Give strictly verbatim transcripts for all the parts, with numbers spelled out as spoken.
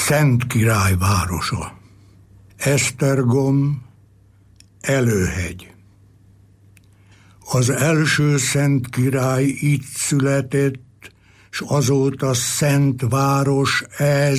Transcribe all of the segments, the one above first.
Szent Király városa. Esztergom, Előhegy. Az első Szent Király itt született, s azóta szent város ez,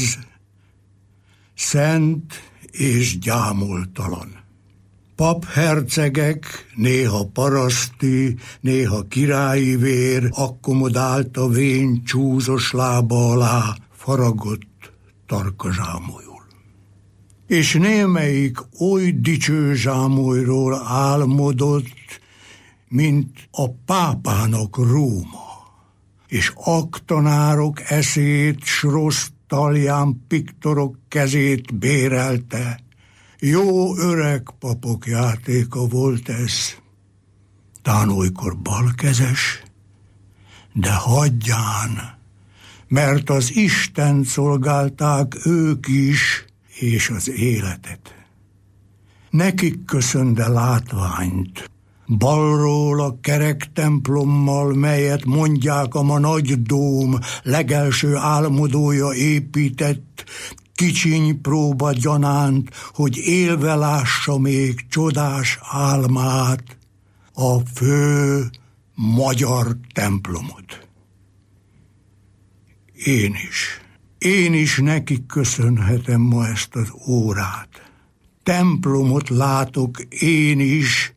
szent és gyámoltalan. Paphercegek, néha paraszti, néha királyi vér akkomodálta vén csúzos lába alá faragott tarka zsámolyul. És némelyik oly dicső zsámolyról álmodott, mint a pápának Róma, és aktanárok eszét, s rossz talján piktorok kezét bérelte. Jó öreg papok játéka volt ez, tán olykor balkezes, de hagyján, mert az Istent szolgálták ők is, és az életet. Nekik köszönde látványt, balról a kerek templommal, melyet mondják a ma nagy dóm legelső álmodója épített, kicsiny próba gyanánt, hogy élve lássa még csodás álmát, a fő magyar templomot. Én is, én is nekik köszönhetem ma ezt az órát. Templomot látok én is,